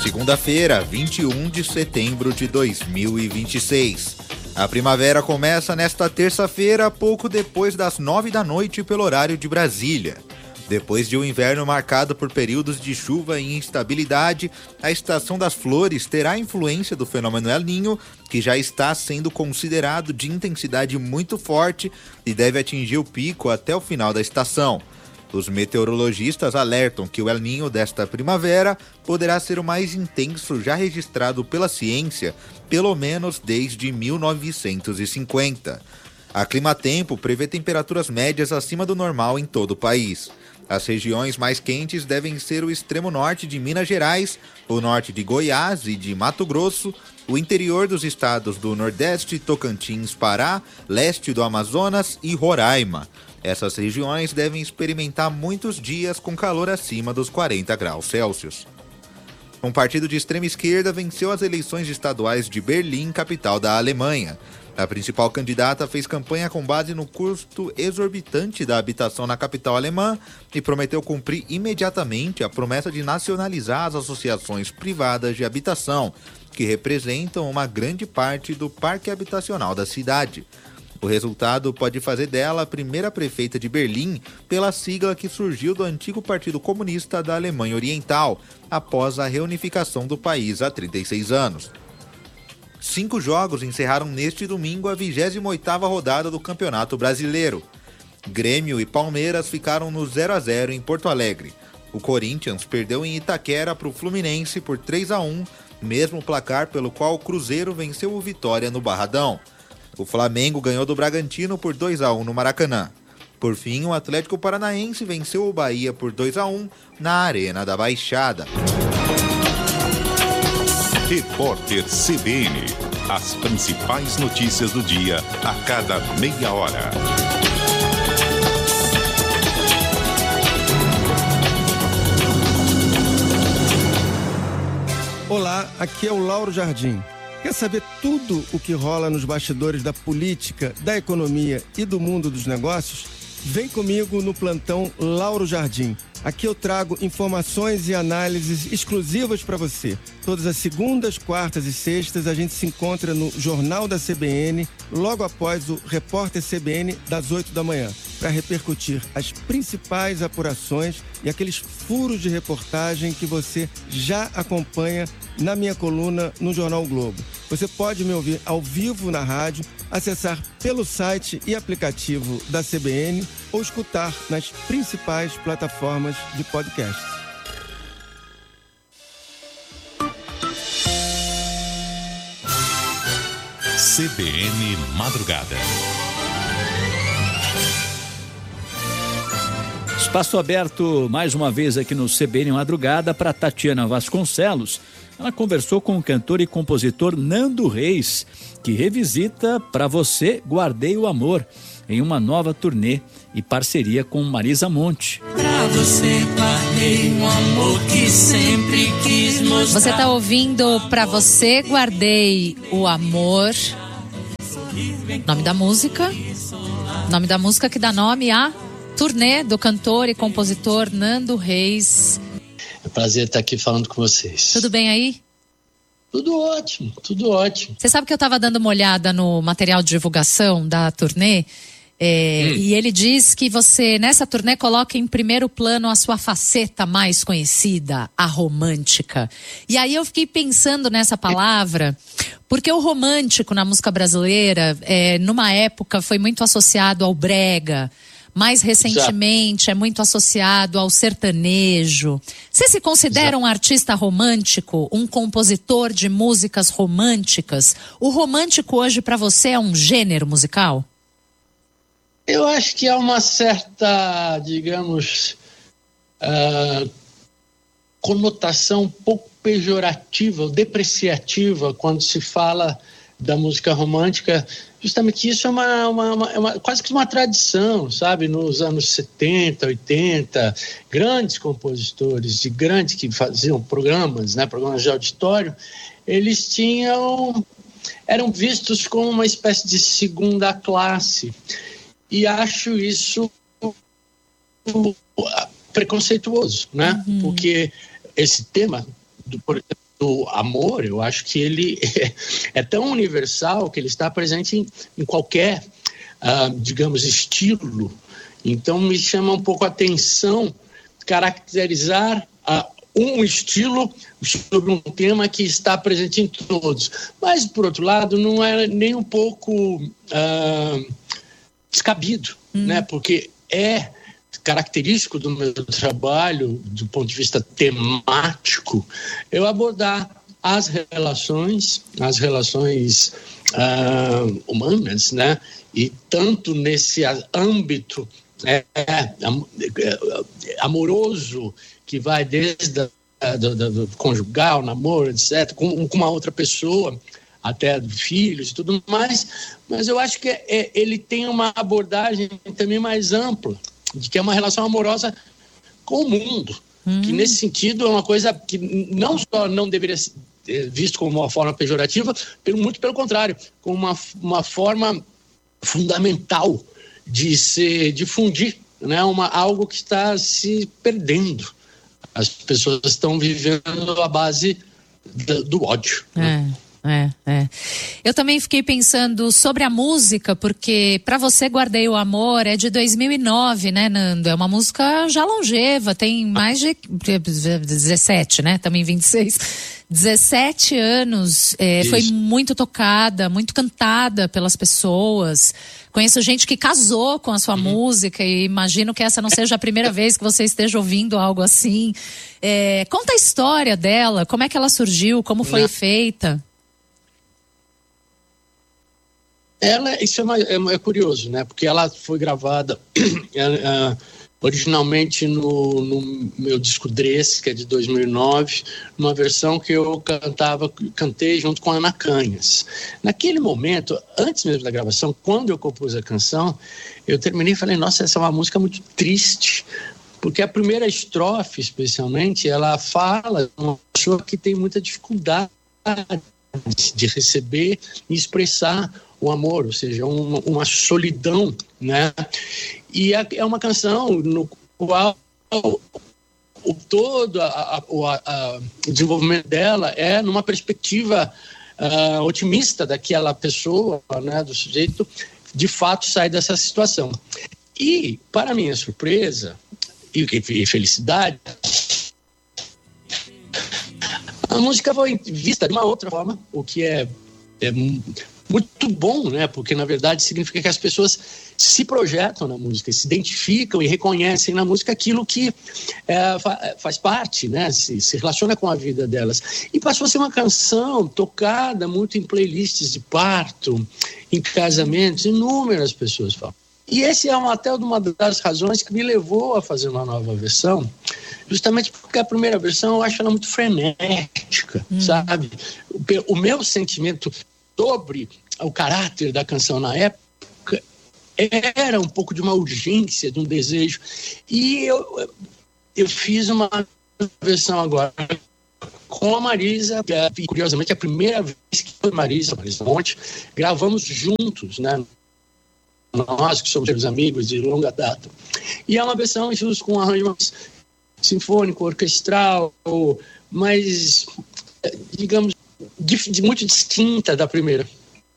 segunda-feira, 21 de setembro de 2026. A primavera começa nesta terça-feira, pouco depois das 9 da noite pelo horário de Brasília. Depois de um inverno marcado por períodos de chuva e instabilidade, a estação das flores terá influência do fenômeno El Niño, que já está sendo considerado de intensidade muito forte e deve atingir o pico até o final da estação. Os meteorologistas alertam que o El Niño desta primavera poderá ser o mais intenso já registrado pela ciência, pelo menos desde 1950. A Climatempo prevê temperaturas médias acima do normal em todo o país. As regiões mais quentes devem ser o extremo norte de Minas Gerais, o norte de Goiás e de Mato Grosso, o interior dos estados do Nordeste, Tocantins, Pará, leste do Amazonas e Roraima. Essas regiões devem experimentar muitos dias com calor acima dos 40 graus Celsius. Um partido de extrema esquerda venceu as eleições estaduais de Berlim, capital da Alemanha. A principal candidata fez campanha com base no custo exorbitante da habitação na capital alemã e prometeu cumprir imediatamente a promessa de nacionalizar as associações privadas de habitação, que representam uma grande parte do parque habitacional da cidade. O resultado pode fazer dela a primeira prefeita de Berlim pela sigla que surgiu do antigo Partido Comunista da Alemanha Oriental, após a reunificação do país há 36 anos. 5 jogos encerraram neste domingo a 28ª rodada do Campeonato Brasileiro. Grêmio e Palmeiras ficaram no 0-0 em Porto Alegre. O Corinthians perdeu em Itaquera para o Fluminense por 3-1, mesmo placar pelo qual o Cruzeiro venceu o Vitória no Barradão. O Flamengo ganhou do Bragantino por 2-1 no Maracanã. Por fim, o Atlético Paranaense venceu o Bahia por 2-1 na Arena da Baixada. Repórter CBN. As principais notícias do dia a cada meia hora. Olá, aqui é o Lauro Jardim. Quer saber tudo o que rola nos bastidores da política, da economia e do mundo dos negócios? Vem comigo no plantão Lauro Jardim. Aqui eu trago informações e análises exclusivas para você. Todas as segundas, quartas e sextas a gente se encontra no Jornal da CBN, logo após o Repórter CBN das 8 da manhã, para repercutir as principais apurações e aqueles furos de reportagem que você já acompanha na minha coluna no Jornal o Globo. Você pode me ouvir ao vivo na rádio, acessar pelo site e aplicativo da CBN ou escutar nas principais plataformas de podcast. CBN Madrugada. Espaço aberto mais uma vez aqui no CBN Madrugada para Tatiana Vasconcelos. Ela conversou com o cantor e compositor Nando Reis, que revisita Pra Você Guardei o Amor em uma nova turnê e parceria com Marisa Monte. Pra você guardei um amor que sempre quis mostrar. Você tá ouvindo Pra Você Guardei o Amor. Nome da música que dá nome à turnê do cantor e compositor Nando Reis. É um prazer estar aqui falando com vocês. Tudo bem aí? Tudo ótimo, tudo ótimo. Você sabe que eu estava dando uma olhada no material de divulgação da turnê e ele diz que você, nessa turnê, coloca em primeiro plano a sua faceta mais conhecida, a romântica. E aí eu fiquei pensando nessa palavra, porque o romântico na música brasileira, numa época, foi muito associado ao brega. Mais recentemente é muito associado ao sertanejo. Você se considera um artista romântico, um compositor de músicas românticas? O romântico hoje para você é um gênero musical? Eu acho que há uma certa, digamos, conotação um pouco pejorativa, depreciativa quando se fala da música romântica. Justamente isso é uma quase que uma tradição, sabe? Nos anos 70, 80, grandes compositores e grandes que faziam programas de auditório, eles eram vistos como uma espécie de segunda classe. E acho isso preconceituoso, né? Porque esse tema, por exemplo, amor, eu acho que ele é tão universal que ele está presente em qualquer, digamos, estilo. Então me chama um pouco a atenção caracterizar um estilo sobre um tema que está presente em todos. Mas, por outro lado, não é nem um pouco descabido, né? Porque é característico do meu trabalho, do ponto de vista temático, eu abordar as relações humanas, né? E tanto nesse âmbito amoroso, que vai desde do conjugal, namoro, etc., com uma outra pessoa, até filhos e tudo mais, mas eu acho que ele tem uma abordagem também mais ampla, de que é uma relação amorosa com o mundo, que nesse sentido é uma coisa que não só não deveria ser visto como uma forma pejorativa, muito pelo contrário, como uma forma fundamental de se difundir, né? Algo que está se perdendo. As pessoas estão vivendo à base do ódio. Eu também fiquei pensando sobre a música, porque Pra Você Guardei o Amor é de 2009, né, Nando? É uma música já longeva, tem mais de 17, né? Também 26. 17 anos, foi muito tocada, muito cantada pelas pessoas. Conheço gente que casou com a sua música e imagino que essa não seja a primeira vez que você esteja ouvindo algo assim. Conta a história dela, como é que ela surgiu, como foi feita. Isso é curioso, né? Porque ela foi gravada originalmente no meu disco Dress, que é de 2009, numa versão que eu cantei junto com a Ana Canhas. Naquele momento, antes mesmo da gravação, quando eu compus a canção, eu terminei e falei, nossa, essa é uma música muito triste, porque a primeira estrofe, especialmente, ela fala de uma pessoa que tem muita dificuldade de receber e expressar o amor, ou seja, uma solidão, né? E é uma canção no qual todo o desenvolvimento dela é numa perspectiva otimista daquela pessoa, né, do sujeito, de fato sai dessa situação. E, para minha surpresa e felicidade, a música foi vista de uma outra forma, o que é muito bom, né? Porque na verdade significa que as pessoas se projetam na música, se identificam e reconhecem na música aquilo que faz parte, né? Se relaciona com a vida delas. E passou a ser uma canção tocada muito em playlists de parto, em casamentos, inúmeras pessoas falam. E esse é até uma das razões que me levou a fazer uma nova versão, justamente porque a primeira versão eu acho ela muito frenética, sabe? O meu sentimento sobre o caráter da canção na época era um pouco de uma urgência, de um desejo. E eu fiz uma versão agora com a Marisa, que curiosamente é a primeira vez que eu e Marisa Monte gravamos juntos, né? Nós que somos amigos de longa data. E é uma versão com um arranjo sinfônico, orquestral, mas, digamos, muito distinta da primeira.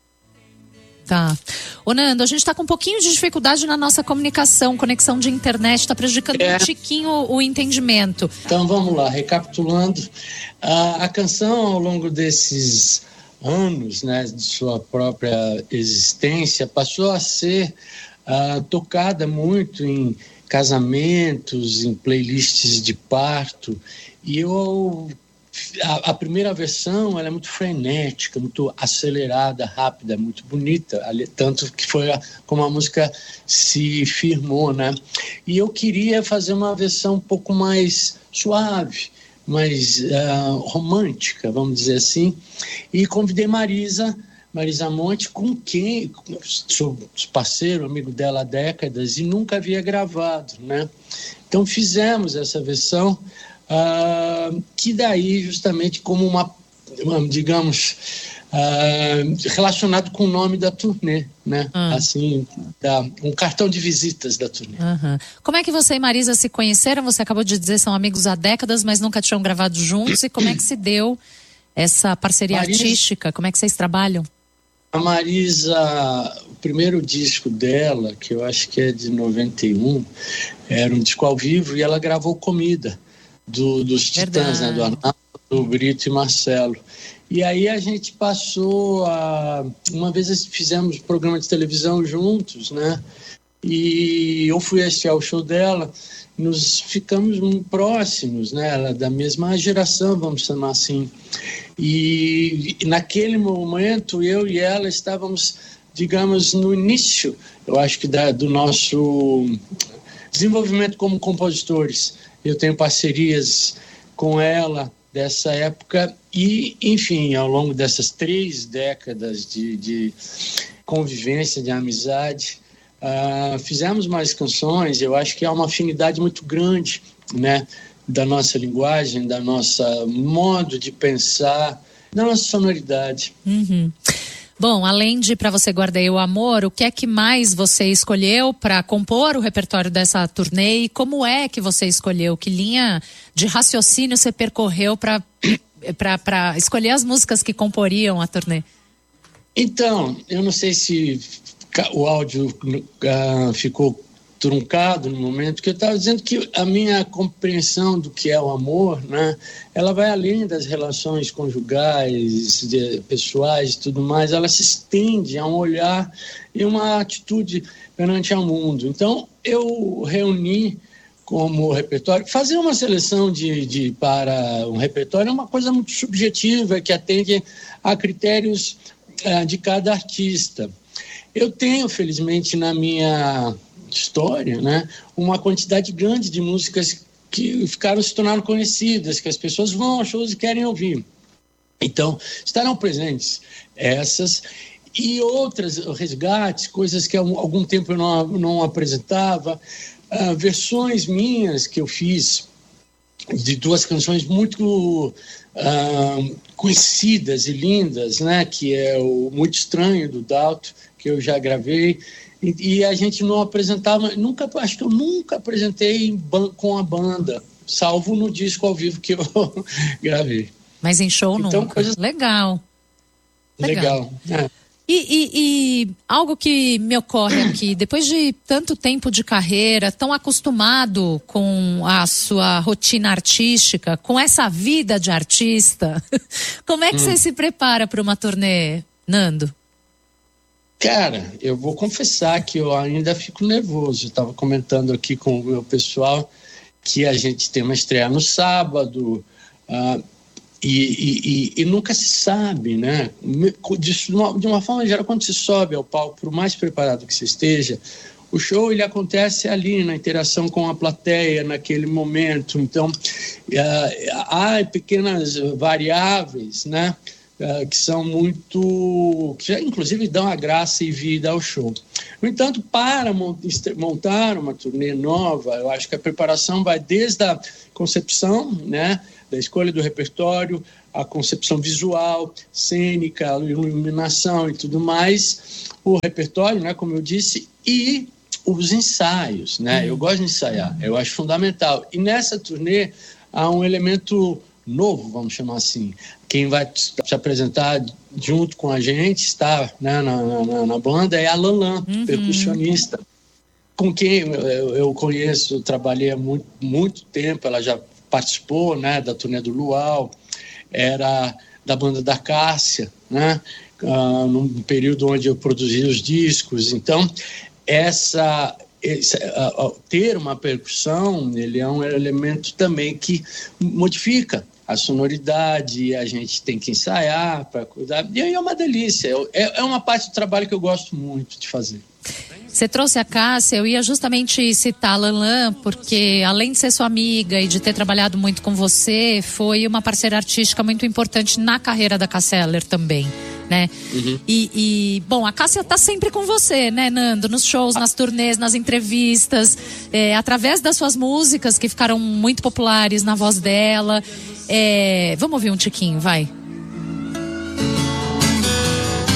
Tá. Ô Nando, a gente tá com um pouquinho de dificuldade na nossa comunicação, conexão de internet, tá prejudicando um tiquinho o entendimento. Então vamos lá, recapitulando, a canção ao longo desses anos, né, de sua própria existência, passou a ser tocada muito em casamentos, em playlists de parto, e a primeira versão ela é muito frenética, muito acelerada, rápida, muito bonita, tanto que foi como a música se firmou, né? E eu queria fazer uma versão um pouco mais suave, mais romântica, vamos dizer assim, e convidei Marisa Monte, com quem sou parceiro, amigo dela há décadas e nunca havia gravado, né? Então fizemos essa versão, que daí justamente como uma digamos, relacionado com o nome da turnê, né? Assim, um cartão de visitas da turnê. Como é que você e Marisa se conheceram? Você acabou de dizer que são amigos há décadas, mas nunca tinham gravado juntos. E como é que se deu essa parceria Marisa, artística, como é que vocês trabalham? A Marisa, o primeiro disco dela, que eu acho que é de 91, era um disco ao vivo e ela gravou Comida, dos Titãs, né, do Arnaldo, do Brito e Marcelo. E aí a gente passou a... Uma vez fizemos programa de televisão juntos, né? E eu fui assistir ao show dela, nos ficamos muito próximos, né? Ela é da mesma geração, vamos chamar assim. E naquele momento, eu e ela estávamos, digamos, no início, eu acho que do nosso desenvolvimento como compositores. Eu tenho parcerias com ela dessa época e, enfim, ao longo dessas 3 décadas de convivência, de amizade, fizemos mais canções. Eu acho que há uma afinidade muito grande, né, da nossa linguagem, da nossa modo de pensar, da nossa sonoridade. Uhum. Bom, além de Pra Você Guardei o Amor, o que é que mais você escolheu para compor o repertório dessa turnê e como é que você escolheu? Que linha de raciocínio você percorreu para escolher as músicas que comporiam a turnê? Então, eu não sei se o áudio ficou truncado no momento, que eu estava dizendo que a minha compreensão do que é o amor, né, ela vai além das relações conjugais, pessoais e tudo mais, ela se estende a um olhar e uma atitude perante ao mundo. Então, eu reuni como repertório, fazer uma seleção para um repertório é uma coisa muito subjetiva, que atende a critérios de cada artista. Eu tenho, felizmente, na minha história, né, uma quantidade grande de músicas que se tornaram conhecidas, que as pessoas vão aos shows e querem ouvir. Então, estarão presentes essas e outras resgates, coisas que há algum tempo eu não apresentava, versões minhas que eu fiz de 2 canções muito conhecidas e lindas, né, que é o Muito Estranho, do Dalto, que eu já gravei, e a gente não apresentava, acho que eu nunca apresentei com a banda, salvo no disco ao vivo que eu gravei. Mas em show então, nunca. Legal. É. E algo que me ocorre aqui, depois de tanto tempo de carreira, tão acostumado com a sua rotina artística, com essa vida de artista, como é que você se prepara para uma turnê, Nando? Cara, eu vou confessar que eu ainda fico nervoso. Eu estava comentando aqui com o meu pessoal que a gente tem uma estreia no sábado e nunca se sabe, né? De uma forma geral, quando se sobe ao palco, por mais preparado que você esteja, o show ele acontece ali na interação com a plateia naquele momento. Então, há pequenas variáveis, né? Que são que já, inclusive, dão a graça e vida ao show. No entanto, para montar uma turnê nova, eu acho que a preparação vai desde a concepção, né, da escolha do repertório, a concepção visual, cênica, a iluminação e tudo mais, o repertório, né, como eu disse, e os ensaios, né? Eu gosto de ensaiar, eu acho fundamental. E nessa turnê há um elemento novo, vamos chamar assim. Quem vai se apresentar junto com a gente, está, né, na banda, é a Lanlan, percussionista, com quem eu conheço, trabalhei há muito tempo. Ela já participou, né, da turnê do Luau, era da banda da Cássia, né, num período onde eu produzia os discos. Então, ter uma percussão, ele é um elemento também que modifica a sonoridade, a gente tem que ensaiar para cuidar, e aí é uma delícia, é uma parte do trabalho que eu gosto muito de fazer. Você trouxe a Cássia, eu ia justamente citar a Lanlan, porque além de ser sua amiga e de ter trabalhado muito com você, foi uma parceira artística muito importante na carreira da Cássia Eller também, né? Bom, a Cássia tá sempre com você, né, Nando? Nos shows, nas turnês, nas entrevistas, através das suas músicas que ficaram muito populares na voz dela. Vamos ouvir um tiquinho, vai.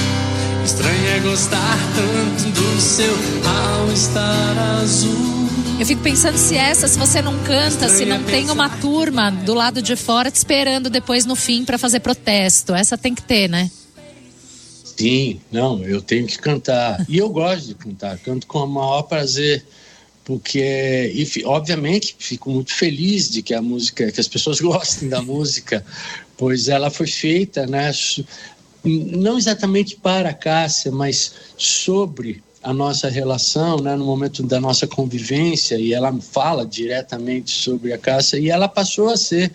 Estranho é gostar tanto do seu all-star azul. Eu fico pensando se você não canta, se não tem uma turma do lado de fora te esperando depois no fim para fazer protesto. Essa tem que ter, né? Sim, não, eu tenho que cantar. E eu gosto de cantar, canto com o maior prazer, porque, obviamente, fico muito feliz de que a música, que as pessoas gostem da música, pois ela foi feita, né, não exatamente para a Cássia, mas sobre a nossa relação, né, no momento da nossa convivência, e ela fala diretamente sobre a Cássia, e ela passou a ser,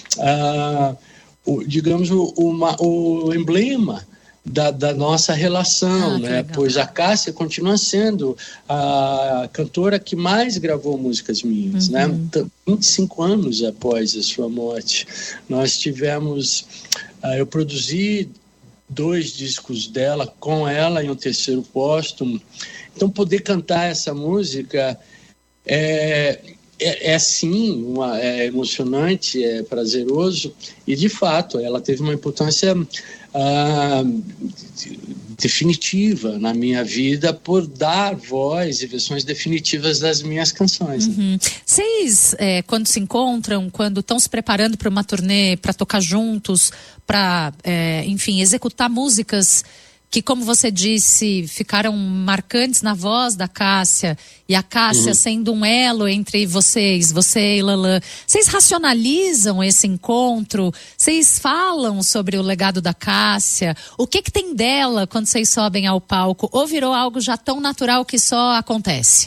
digamos, o emblema da nossa relação, né? Legal. Pois a Cássia continua sendo a cantora que mais gravou músicas minhas, né? 25 anos após a sua morte. Nós tivemos, eu produzi 2 discos dela com ela em um terceiro póstumo. Então poder cantar essa música é sim, é emocionante, é prazeroso, e de fato ela teve uma importância definitiva na minha vida por dar voz e versões definitivas das minhas canções. Vocês, quando se encontram, quando estão se preparando para uma turnê, para tocar juntos, para, enfim, executar músicas que, como você disse, ficaram marcantes na voz da Cássia, e a Cássia sendo um elo entre você e Lalan, vocês racionalizam esse encontro? Vocês falam sobre o legado da Cássia? O que tem dela quando vocês sobem ao palco? Ou virou algo já tão natural que só acontece?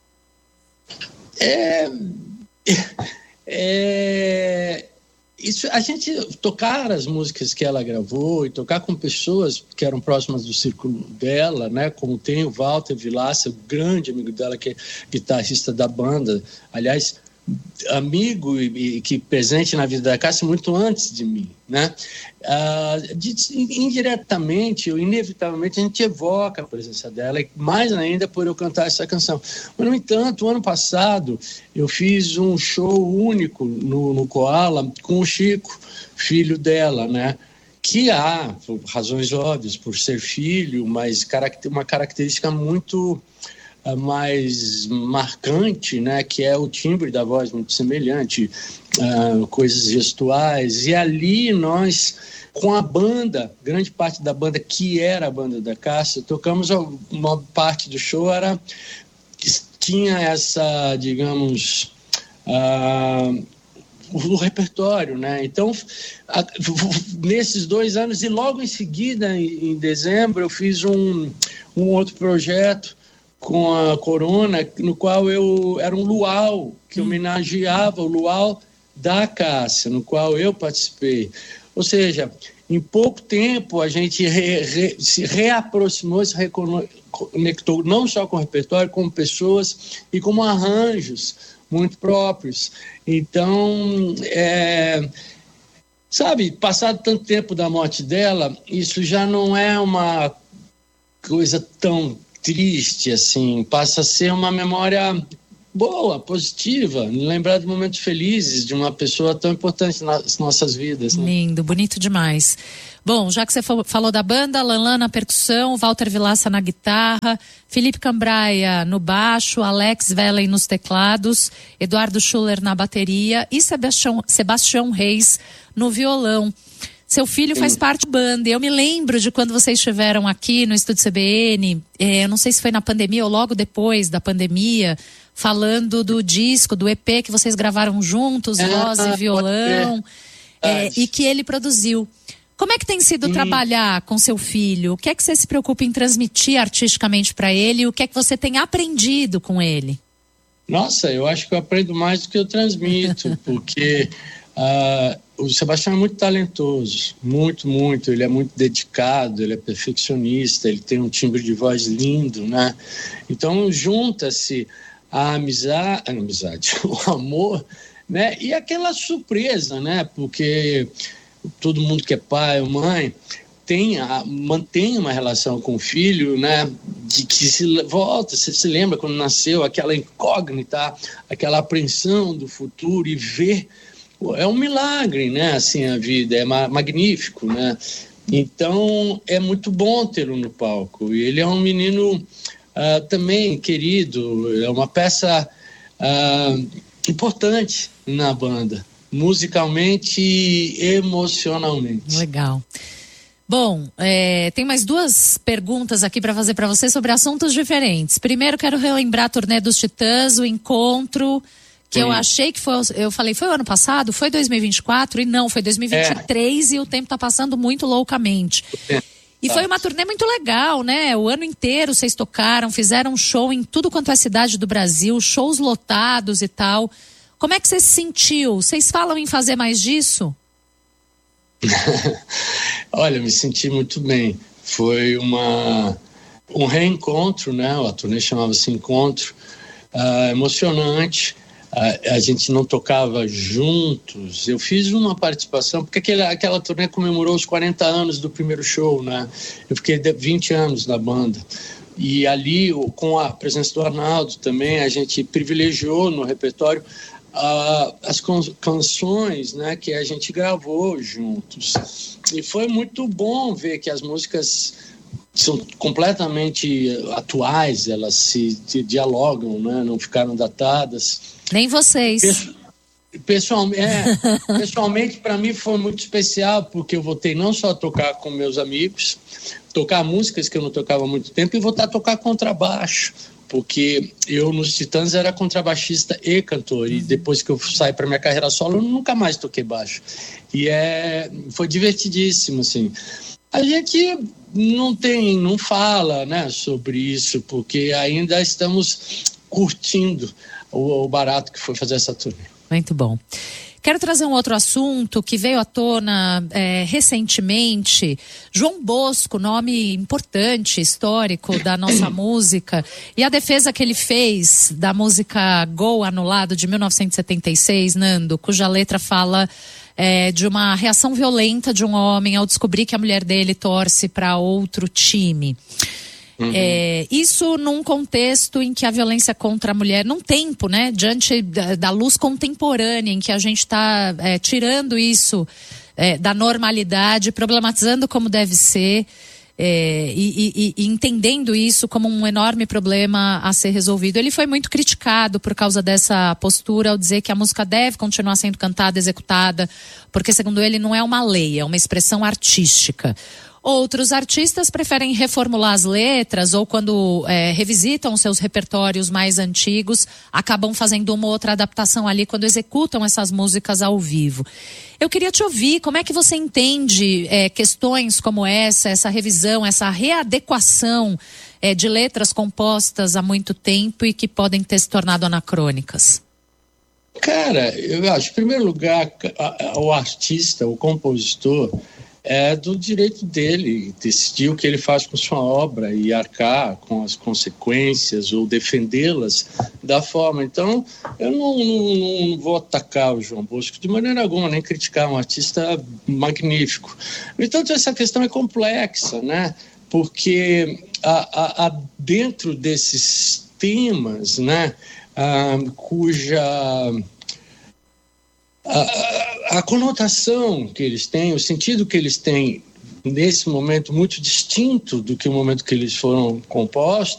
Isso, a gente tocar as músicas que ela gravou e tocar com pessoas que eram próximas do círculo dela, né? Como tem o Walter Vilaça, o grande amigo dela, que é guitarrista da banda, aliás, amigo e que presente na vida da Cássia muito antes de mim, né? Indiretamente ou inevitavelmente a gente evoca a presença dela, e mais ainda por eu cantar essa canção. Mas, no entanto, o ano passado eu fiz um show único no Koala com o Chico, filho dela, né? Que há, por razões óbvias, por ser filho, mas uma característica muito mais marcante, né, que é o timbre da voz muito semelhante, coisas gestuais, e ali nós, com a banda, grande parte da banda que era a banda da Cássia, tocamos uma parte do show, tinha essa, digamos, o repertório, né? Então, nesses 2 anos, e logo em seguida, em dezembro, eu fiz um outro projeto com a Corona, no qual era um luau, que homenageava o luau da Cássia, no qual eu participei. Ou seja, em pouco tempo a gente se reaproximou, se reconectou não só com o repertório, como pessoas e como arranjos muito próprios. Então, sabe, passado tanto tempo da morte dela, isso já não é uma coisa tão triste, assim, passa a ser uma memória boa, positiva, lembrar de momentos felizes de uma pessoa tão importante nas nossas vidas, né? Lindo, bonito demais. Bom, já que você falou da banda, Lalan na percussão, Walter Vilaça na guitarra, Felipe Cambraia no baixo, Alex Velen nos teclados, Eduardo Schuller na bateria e Sebastião Reis no violão. Seu filho faz parte da banda. Eu me lembro de quando vocês estiveram aqui no Estúdio CBN, eu não sei se foi na pandemia ou logo depois da pandemia, falando do disco, do EP que vocês gravaram juntos, voz e violão, e que ele produziu. Como é que tem sido trabalhar com seu filho? O que é que você se preocupa em transmitir artisticamente para ele? E o que é que você tem aprendido com ele? Nossa, eu acho que eu aprendo mais do que eu transmito, porque o Sebastião é muito talentoso, muito, muito. Ele é muito dedicado, ele é perfeccionista, ele tem um timbre de voz lindo, né? Então, junta-se a amizade, o amor, né? E aquela surpresa, né? Porque todo mundo que é pai ou mãe mantém uma relação com o filho, né? De que você se lembra quando nasceu, aquela incógnita, aquela apreensão do futuro, e ver. É um milagre, né? Assim, a vida é magnífico, né? Então, é muito bom tê-lo no palco. E ele é um menino também querido, é uma peça importante na banda, musicalmente e emocionalmente. Legal. Bom, tem mais 2 perguntas aqui para fazer para você sobre assuntos diferentes. Primeiro, quero relembrar a turnê dos Titãs, o encontro que eu achei que foi, eu falei, foi o ano passado? Foi 2024? E não, foi 2023 e o tempo tá passando muito loucamente. E foi uma turnê muito legal, né? O ano inteiro vocês tocaram, fizeram show em tudo quanto é cidade do Brasil, shows lotados e tal. Como é que você se sentiu? Vocês falam em fazer mais disso? Olha, me senti muito bem. Foi um reencontro, né? A turnê chamava-se Encontro, emocionante. A gente não tocava juntos. Eu fiz uma participação, porque aquela turnê comemorou os 40 anos do primeiro show, né? Eu fiquei 20 anos na banda. E ali, com a presença do Arnaldo também, a gente privilegiou no repertório as canções, né, que a gente gravou juntos. E foi muito bom ver que as músicas são completamente atuais, elas se dialogam, né, não ficaram datadas. Nem vocês. Pessoalmente, para mim foi muito especial, porque eu voltei não só a tocar com meus amigos, tocar músicas que eu não tocava há muito tempo, e voltar a tocar contrabaixo, porque eu nos Titãs era contrabaixista e cantor, e depois que eu saí para minha carreira solo, eu nunca mais toquei baixo. E foi divertidíssimo, assim. A gente não fala, né, sobre isso, porque ainda estamos curtindo o barato que foi fazer essa turnê. Muito bom. Quero trazer um outro assunto que veio à tona recentemente. João Bosco, nome importante, histórico da nossa música, e a defesa que ele fez da música Gol Anulado de 1976, Nando, cuja letra fala de uma reação violenta de um homem ao descobrir que a mulher dele torce para outro time. Isso num contexto em que a violência contra a mulher, num tempo, né, diante da luz contemporânea, em que a gente está tirando isso da normalidade, problematizando como deve ser, e entendendo isso como um enorme problema a ser resolvido. Ele foi muito criticado por causa dessa postura, ao dizer que a música deve continuar sendo cantada, executada, porque, segundo ele, não é uma lei, é uma expressão artística. Outros artistas preferem reformular as letras ou, quando revisitam seus repertórios mais antigos, acabam fazendo uma outra adaptação ali quando executam essas músicas ao vivo. Eu queria te ouvir, como é que você entende questões como essa revisão, essa readequação de letras compostas há muito tempo e que podem ter se tornado anacrônicas? Cara, eu acho, em primeiro lugar, o artista, o compositor, é do direito dele decidir o que ele faz com sua obra e arcar com as consequências ou defendê-las da forma. Então, eu não vou atacar o João Bosco de maneira alguma, nem criticar, um artista magnífico. No entanto, essa questão é complexa, né? Porque dentro desses temas, né, cuja a conotação que eles têm, o sentido que eles têm nesse momento muito distinto do que o momento que eles foram compostos,